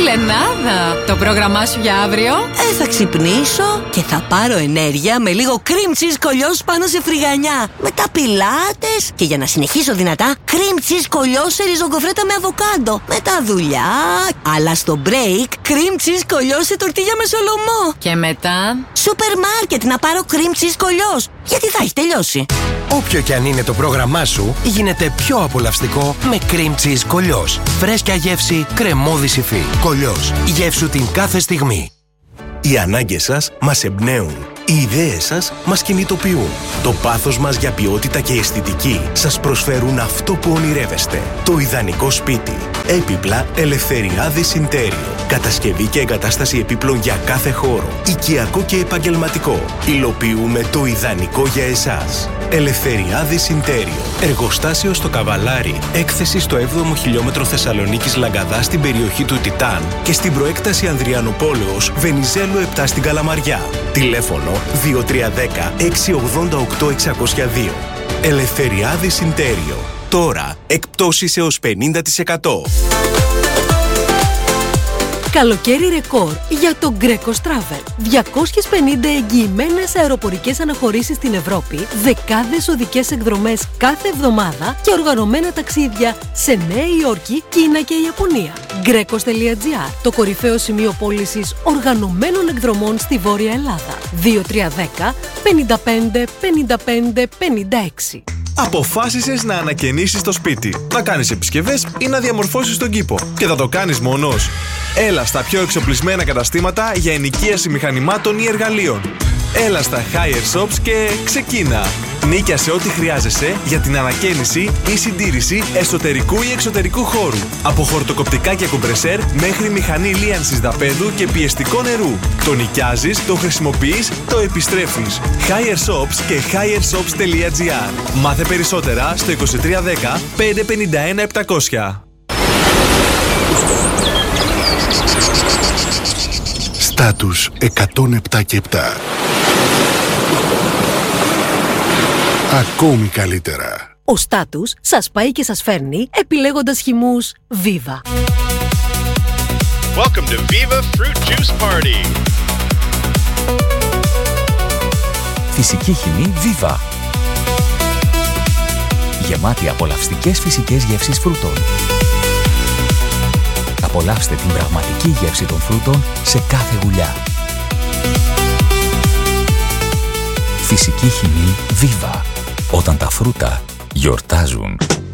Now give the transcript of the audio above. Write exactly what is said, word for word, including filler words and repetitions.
Φιλενάδα, το πρόγραμμά σου για αύριο? Ε, θα ξυπνήσω και θα πάρω ενέργεια με λίγο cream cheese κολλιός πάνω σε φρυγανιά. Μετά πιλάτες και για να συνεχίσω δυνατά, cream cheese κολλιός σε ριζογκοφρέτα με αβοκάντο. Μετά δουλειά, αλλά στο break, cream cheese κολλιός σε τορτίγια με σολομό. Και μετά? Σούπερ μάρκετ να πάρω cream cheese κολλιός, γιατί θα έχει τελειώσει. Όποιο και αν είναι το πρόγραμμά σου, γίνεται πιο απολαυστικό με cream cheese κολλιός. Φρέσκια γεύση, κρεμώδη υφή. Κολλιός. Γεύσου την κάθε στιγμή. Οι ανάγκες σας μας εμπνέουν. Οι ιδέες σας μας κινητοποιούν. Το πάθος μας για ποιότητα και αισθητική σας προσφέρουν αυτό που ονειρεύεστε. Το ιδανικό σπίτι. Έπιπλα Ελευθεριάδης Ιντέριο. Κατασκευή και εγκατάσταση επίπλων για κάθε χώρο. Οικιακό και επαγγελματικό. Υλοποιούμε το ιδανικό για εσάς. Ελευθεριάδης Ιντέριο. Εργοστάσιο στο Καβαλάρι. Έκθεση στο έβδομο χιλιόμετρο Θεσσαλονίκης Λαγκαδά στην περιοχή του Τιτάν και στην προέκταση Ανδριανοπόλεως Βενιζέλου επτά στην Καλαμαριά. Τηλέφωνο δύο τρία ένα μηδέν έξι ογδόντα οκτώ εξακόσια δύο. Ελευθεριάδης Ιντέριο. Τώρα εκπτώσεις έως πενήντα τοις εκατό. Καλοκαίρι ρεκόρ για το Greco Travel. διακόσιες πενήντα εγγυημένες αεροπορικές αναχωρήσεις στην Ευρώπη, δεκάδες οδικές εκδρομές κάθε εβδομάδα και οργανωμένα ταξίδια σε Νέα Υόρκη, Κίνα και Ιαπωνία. Grecos τελεία gr, το κορυφαίο σημείο πώλησης οργανωμένων εκδρομών στη Βόρεια Ελλάδα. δύο τρία ένα μηδέν πενήντα πέντε πενήντα πέντε πενήντα έξι. Αποφάσισες να ανακαινήσεις το σπίτι, να κάνεις επισκευές ή να διαμορφώσεις τον κήπο και θα το κάνεις μόνος? Έλα στα πιο εξοπλισμένα καταστήματα για ενοικίαση μηχανημάτων ή εργαλείων. Έλα στα Higher Shops και ξεκίνα. Νίκιασε ό,τι χρειάζεσαι για την ανακαίνιση ή συντήρηση εσωτερικού ή εξωτερικού χώρου. Από χορτοκοπτικά και κομπρεσέρ μέχρι μηχανή λίανσης δαπέδου και πιεστικό νερού. Το νοικιάζεις, το χρησιμοποιείς, το επιστρέφεις. Higher Shops και higher shops τελεία gr. Μάθε περισσότερα στο είκοσι τρία δέκα πεντακόσια πενήντα ένα επτακόσια. Στάτους εκατόν επτά και επτά. Ακόμη καλύτερα. Ο Στάτους σας πάει και σας φέρνει επιλέγοντας χυμούς Viva. Welcome to Viva Fruit Juice Party. Φυσική χυμή Viva. Γεμάτη απολαυστικές φυσικές γεύσεις φρούτων. Απολαύστε την πραγματική γεύση των φρούτων σε κάθε γουλιά. Φυσική χυμή Viva. Όταν τα φρούτα γιορτάζουν.